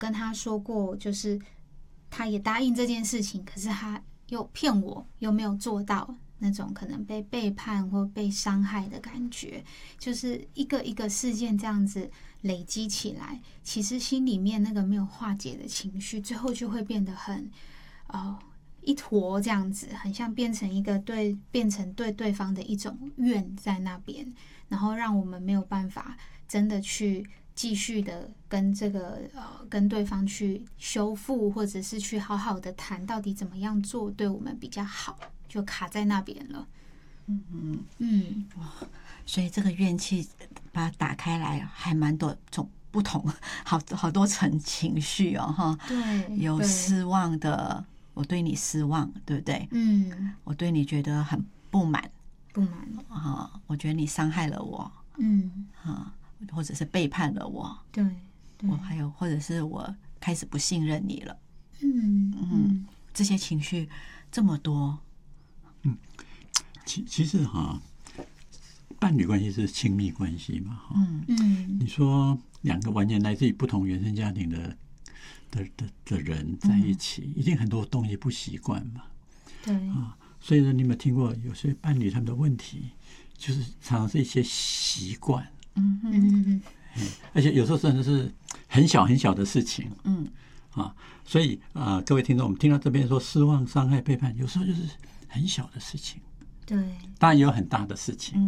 跟他说过，就是他也答应这件事情，可是他又骗我，又没有做到，那种可能被背叛或被伤害的感觉，就是一个一个事件这样子累积起来，其实心里面那个没有化解的情绪，最后就会变得很一坨这样子，很像变成对对方的一种怨在那边，然后让我们没有办法真的去继续的跟跟对方去修复，或者是去好好的谈到底怎么样做对我们比较好，就卡在那边了。 所以这个怨气把它打开来，还蛮多种不同，好多层情绪哦，哈。 对， 有失望的，我对你失望，对不对？我对你觉得很不满啊，我觉得你伤害了我，或者是背叛了我， 对， 我还有或者是我开始不信任你了，这些情绪这么多， 其实伴侣关系是亲密关系嘛，你说两个完全来自于不同原生家庭的人在一起，一定很多东西不习惯嘛， 对所以呢，你有没有听过有些伴侣他们的问题，就是常常是一些习惯，而且有时候真的是很小很小的事情，所以各位听众，我们听到这边说失望、伤害、背叛，有时候就是很小的事情， 对， 当然也有很大的事情，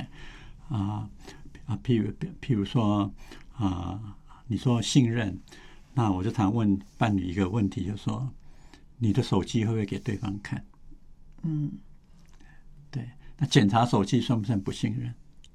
譬如说你说信任，那我就常问伴侣一个问题，就是说你的手机会不会给对方看？对，那检查手机算不算不信任？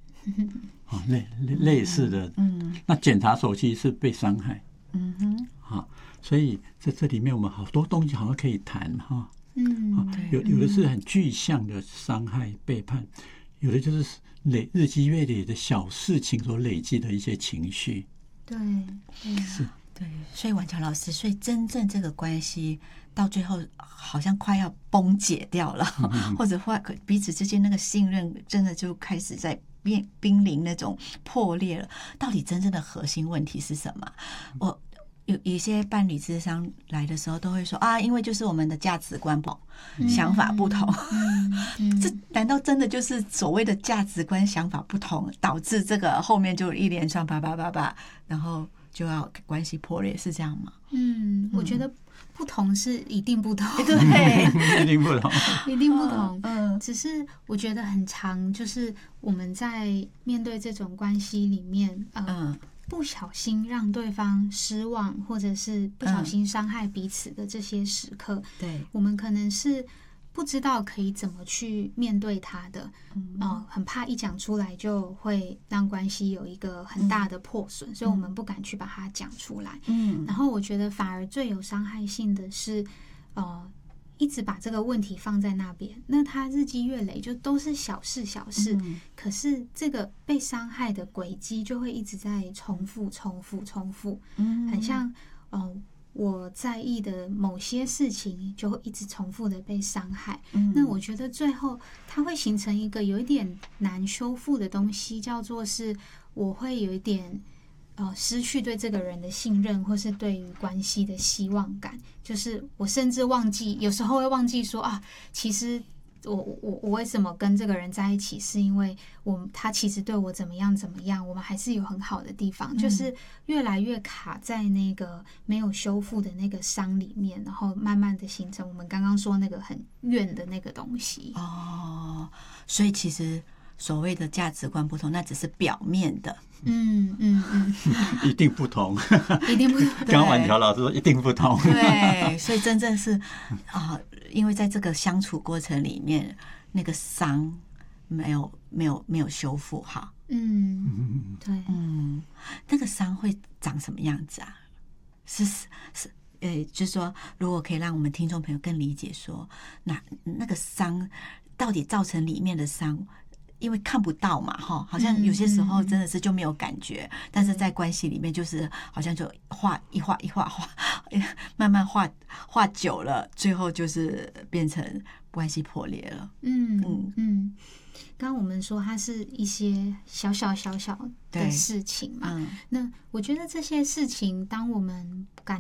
类似的，那检查手机是被伤害，所以在这里面我们好多东西好像可以谈哈，有的是很具象的伤害背叛，有的就是日积月累的小事情所累积的一些情绪， 对， 是。 对，所以婉乔老师，所以真正这个关系到最后好像快要崩解掉了，或者彼此之间那个信任真的就开始在濒临那种破裂了。到底真正的核心问题是什么？我有一些伴侣咨商来的时候都会说因为就是我们的价值观不同，想法不同，这难道真的就是所谓的价值观想法不同导致这个后面就一连串叭，然后就要关系破裂，是这样吗？ 我觉得不同是一定不同， 对， 一定不同， 一定不同。只是我觉得很常，就是我们在面对这种关系里面，不小心让对方失望，或者是不小心伤害彼此的这些时刻， 对， 我们可能是不知道可以怎么去面对他的，很怕一讲出来就会让关系有一个很大的破损，所以我们不敢去把它讲出来。然后我觉得反而最有伤害性的是，一直把这个问题放在那边，那他日积月累就都是小事，可是这个被伤害的轨迹就会一直在重复，很像我在意的某些事情就会一直重复的被伤害，那我觉得最后它会形成一个有一点难修复的东西，叫做是我会有一点失去对这个人的信任，或是对于关系的希望感，就是我甚至有时候会忘记说其实我为什么跟这个人在一起，是因为他其实对我怎么样，我们还是有很好的地方，就是越来越卡在那个没有修复的那个伤里面，然后慢慢的形成我们刚刚说那个很怨的那个东西。 所以其实所谓的价值观不同，那只是表面的。 一定不同， 一定不同。 刚婉乔老师说一定不同。 对，所以真正是因为在这个相处过程里面，那个伤没有修复好。 对， 那个伤会长什么样子啊？就是说，如果可以让我们听众朋友更理解说，那个伤到底造成里面的伤。因为看不到嘛，好像有些时候真的是就没有感觉，但是在关系里面就是好像就画慢慢画久了，最后就是变成关系破裂了。 刚刚我们说它是一些小小的事情嘛，那我觉得这些事情，当我们感